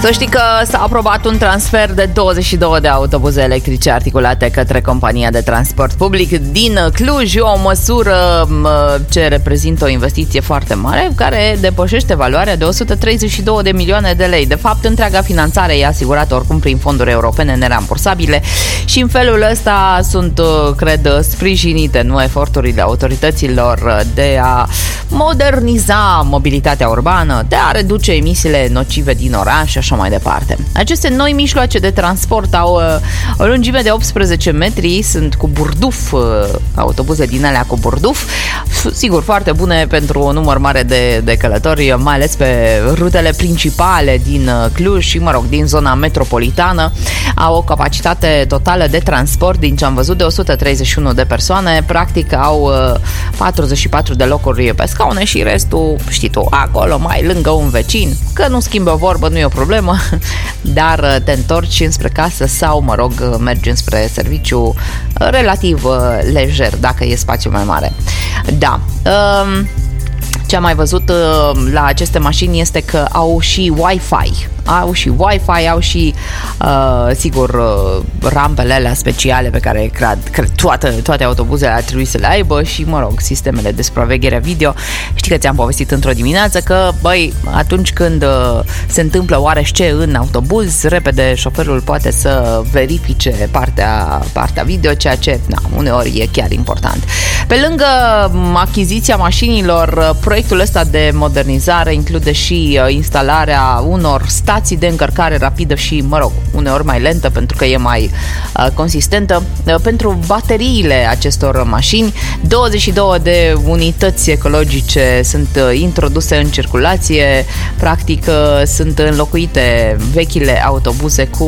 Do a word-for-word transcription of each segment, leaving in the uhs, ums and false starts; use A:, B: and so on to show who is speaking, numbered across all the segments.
A: Să știi că s-a aprobat un transfer de douăzeci și două de autobuze electrice articulate către compania de transport public din Cluj, o măsură ce reprezintă o investiție foarte mare, care depășește valoarea de o sută treizeci și două de milioane de lei. De fapt, întreaga finanțare e asigurată oricum prin fonduri europene nerambursabile și în felul ăsta sunt, cred, sprijinite, nu, eforturile autorităților de a moderniza mobilitatea urbană, de a reduce emisiile nocive din oraș și așa mai departe. Aceste noi mijloace de transport au uh, o lungime de optsprezece metri, sunt cu burduf, uh, autobuze din alea cu burduf, sigur, foarte bune pentru un număr mare de, de călători, mai ales pe rutele principale din Cluj și, mă rog, din zona metropolitană. Au o capacitate totală de transport, din ce am văzut, de o sută treizeci și unu de persoane, practic au uh, patruzeci și patru de locuri pe scaune și restul, știi tu, acolo, mai lângă un vecin, că nu schimbi o vorbă, nu e o problemă, dar te întorci înspre casă sau, mă rog, mergi înspre serviciu relativ lejer, dacă e spațiu mai mare. Da. Um, ce am mai văzut la aceste mașini este că au și Wi-Fi. Au și Wi-Fi, au și, uh, sigur, uh, rampele alea speciale pe care cred, cred toate, toate autobuzele ar trebui să le aibă și, mă rog, sistemele de supraveghere video. Știi că ți-am povestit într-o dimineață că, băi, atunci când uh, se întâmplă oarește în autobuz, repede șoferul poate să verifice partea, partea video, ceea ce, na, uneori e chiar important. Pe lângă achiziția mașinilor, proiectul ăsta de modernizare include și uh, instalarea unor stații de încărcare rapidă și, mă rog, uneori mai lentă pentru că e mai uh, consistentă, uh, pentru bateriile acestor mașini. douăzeci și două de unități ecologice sunt uh, introduse în circulație, practic uh, sunt înlocuite vechile autobuze cu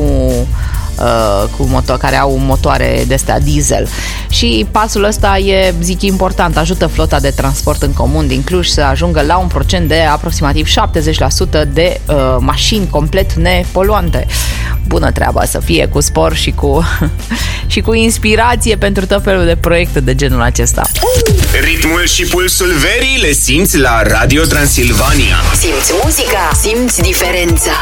A: Uh, cu motor, care au motoare de-astea diesel. Și pasul ăsta e, zic, important, ajută flota de transport în comun din Cluj să ajungă la un procent de aproximativ șaptezeci la sută de uh, mașini complet nepoluante. Bună treaba să fie, cu spor și cu și cu inspirație pentru tot felul de proiecte de genul acesta.
B: Ritmul și pulsul verii le simți la Radio Transilvania.
C: Simți muzica, simți diferența.